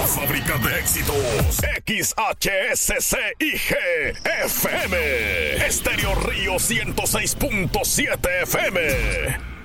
fábrica de éxitos. XHSCIG FM. Estéreo Río 106.7 FM.